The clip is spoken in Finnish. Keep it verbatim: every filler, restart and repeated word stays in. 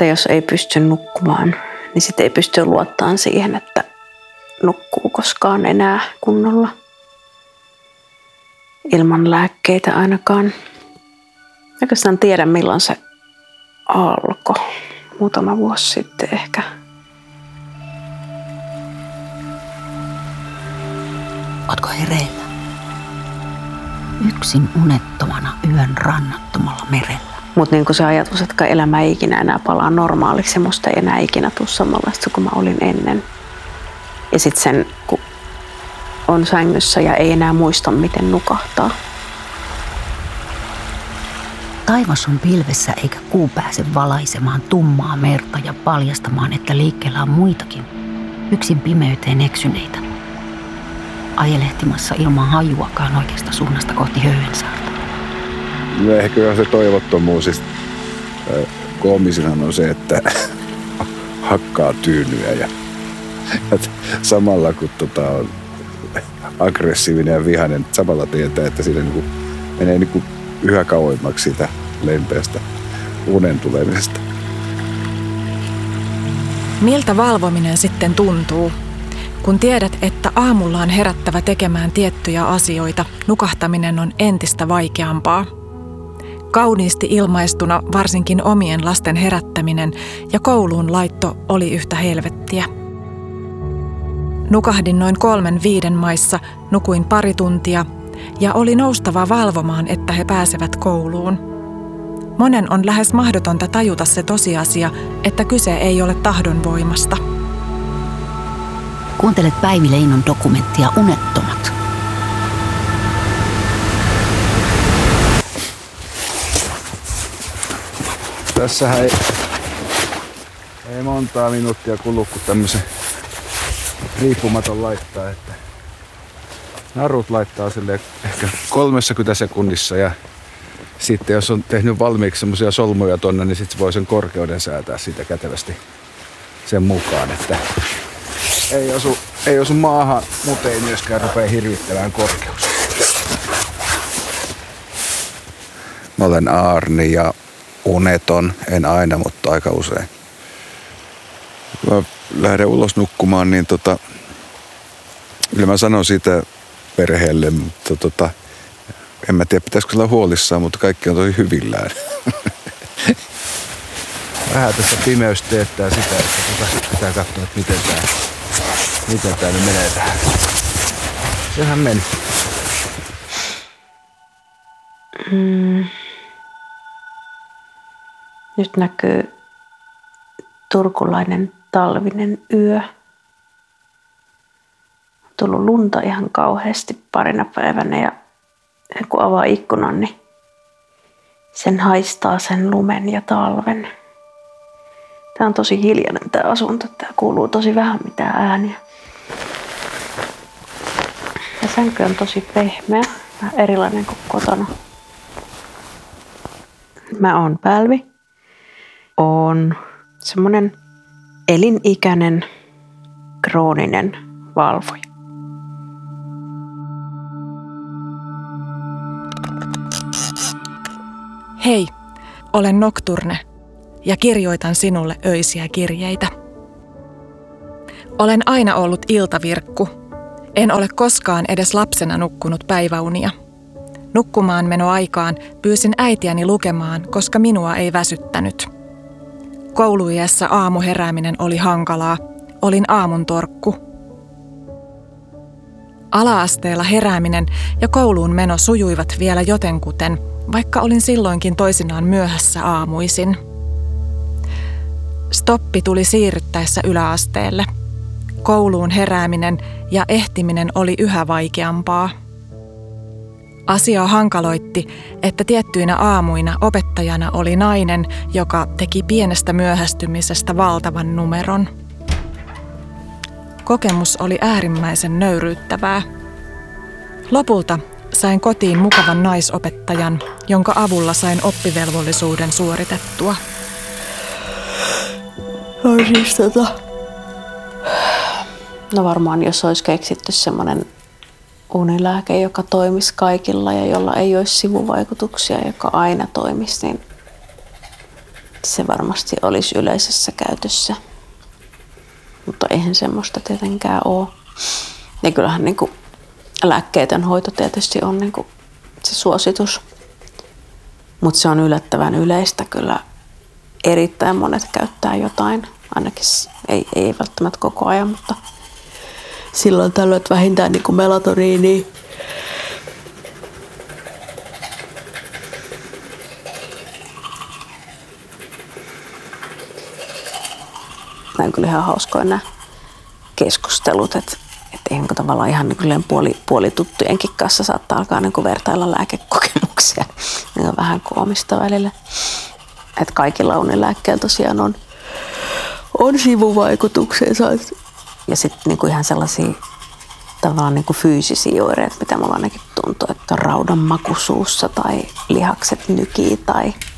Että jos ei pysty nukkumaan, niin sitten ei pysty luottamaan siihen, että nukkuu koskaan enää kunnolla. Ilman lääkkeitä ainakaan. Oikeastaan tiedä, milloin se alkoi. Muutama vuosi sitten ehkä. Ootko hereillä? Yksin unettomana yön rannattomalla merellä. Mutta niin se ajatus, että elämä ei ikinä enää palaa normaaliksi, musta ei enää ikinä tule samanlaista kuin mä olin ennen. Ja sitten sen, kun on sängyssä ja ei enää muista, miten nukahtaa. Taivas on pilvessä eikä kuu pääse valaisemaan tummaa merta ja paljastamaan, että liikkeellä on muitakin, yksin pimeyteen eksyneitä. Ajelehtimassa ilman hajuakaan oikeasta suunnasta kohti Höyhensaarta. No ehkä se toivottomuus, siis koomisinhan on se, että hakkaa tyynyä ja samalla kun tota, on aggressiivinen ja vihainen, samalla tietää, että siinä niin menee niin yhä kauemmaksi siitä lempeästä unen tulemisesta. Miltä valvominen sitten tuntuu? Kun tiedät, että aamulla on herättävä tekemään tiettyjä asioita, nukahtaminen on entistä vaikeampaa. Kauniisti ilmaistuna varsinkin omien lasten herättäminen ja kouluun laitto oli yhtä helvettiä. Nukahdin noin kolmen viiden maissa, nukuin pari tuntia ja oli noustava valvomaan, että he pääsevät kouluun. Monen on lähes mahdotonta tajuta se tosiasia, että kyse ei ole tahdonvoimasta. Kuuntelet Päivi Leinon dokumenttia Unettomat. Tässähän ei, ei montaa minuuttia kulu, kun tämmöisen riippumaton laittaa, että narut laittaa silleen ehkä kolmekymmentä sekunnissa ja sitten jos on tehnyt valmiiksi semmoisia solmuja tonne, niin sitten voi sen korkeuden säätää siitä kätevästi sen mukaan, että ei osu, ei osu maahan, mutta ei myöskään rupea hirvittämään korkeus. Mä olen Aarni ja uneton, en aina, mutta aika usein. Kun mä lähden ulos nukkumaan, niin tota, kyllä mä sanon sitä perheelle, mutta tota, en mä tiedä pitäisikö olla huolissaan, mutta kaikki on tosi hyvillään. Vähän tässä pimeys teettää sitä, että tota, pitää katsoa, että miten tää, miten tää nyt menee tähän. Sehän meni. Mm. Nyt näkyy turkulainen talvinen yö. On tullut lunta ihan kauheasti parina päivänä ja kun avaa ikkunan, niin sen haistaa sen lumen ja talven. Tää on tosi hiljainen tää asunto. Tää kuuluu tosi vähän mitään ääniä. Ja sänky on tosi pehmeä. Vähän erilainen kuin kotona. Mä oon Pälvi. Oon semmonen elinikäinen, krooninen valvoja. Hei, olen Nocturne ja kirjoitan sinulle öisiä kirjeitä. Olen aina ollut iltavirkku. En ole koskaan edes lapsena nukkunut päiväunia. Nukkumaan menoaikaan pyysin äitiäni lukemaan, koska minua ei väsyttänyt. Kouluiässä aamuherääminen oli hankalaa. Olin aamuntorkku. Ala-asteella herääminen ja kouluun meno sujuivat vielä jotenkuten, vaikka olin silloinkin toisinaan myöhässä aamuisin. Stoppi tuli siirryttäessä yläasteelle. Kouluun herääminen ja ehtiminen oli yhä vaikeampaa. Asia hankaloitti, että tiettyinä aamuina opettajana oli nainen, joka teki pienestä myöhästymisestä valtavan numeron. Kokemus oli äärimmäisen nöyryyttävää. Lopulta sain kotiin mukavan naisopettajan, jonka avulla sain oppivelvollisuuden suoritettua. No siis tota... No varmaan jos olisi keksitty semmoinen unilääke, joka toimisi kaikilla ja jolla ei olisi sivuvaikutuksia, joka aina toimisi, niin se varmasti olisi yleisessä käytössä. Mutta eihän semmoista tietenkään ole. Ja kyllähän niin kuin lääkkeetön hoito tietysti on niin kuin se suositus. Mutta se on yllättävän yleistä kyllä. Erittäin monet käyttää jotain. Ainakin ei, ei välttämättä koko ajan, mutta silloin tällöin vähintään niin kuin melatoniinia. Nämä on kyllä ihan hauskoja nämä keskustelut, että, että ihan tavallaan ihan niin puoli, puolituttujenkin kanssa saattaa alkaa niin kuin vertailla lääkekokemuksia. Ne on vähän koomista välillä. Että kaikilla unilääkkeillä tosiaan on, on sivuvaikutuksensa. Ja sitten niin kuin ihan sellaisia tavallaan niin kuin fyysisiä oireita, mitä mulla ainakin tuntuu, että on raudan maku suussa tai lihakset nykii tai